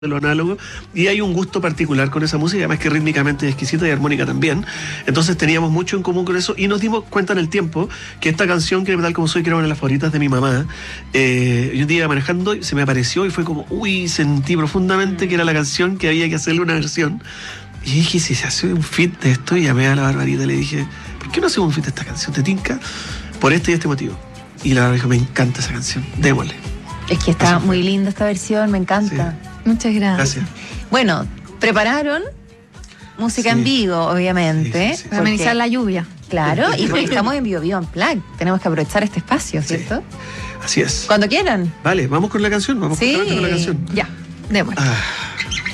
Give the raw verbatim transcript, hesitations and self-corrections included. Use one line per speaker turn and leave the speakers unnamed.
de lo análogo, y hay un gusto particular con esa música, además que rítmicamente es exquisita y armónica también. Entonces teníamos mucho en común con eso y nos dimos cuenta en el tiempo que esta canción, que Tal Como Soy, que era una de las favoritas de mi mamá, eh, yo un día iba manejando y se me apareció y fue como, uy, sentí profundamente que era la canción que había que hacerle una versión. Y dije, si se hace un feat de esto, y llamé a la Barbarita y le dije, ¿por qué no hacemos un feat de esta canción? ¿Te tinca? Por este y este motivo. Y la Barbarita dijo, me encanta esa canción, démosle.
Es que está muy linda esta versión, me encanta.
Sí.
Muchas gracias.
Gracias.
Bueno, prepararon música
Sí.
en vivo, obviamente.
Sí, sí, sí.
Para amenizar la lluvia.
Claro, y porque estamos en Bio Bio Unplugged. Tenemos que aprovechar este espacio, ¿cierto?
Sí. Así es.
Cuando quieran.
Vale, vamos con la canción, vamos
Sí.
con la canción.
Ya, démosle.
Ah.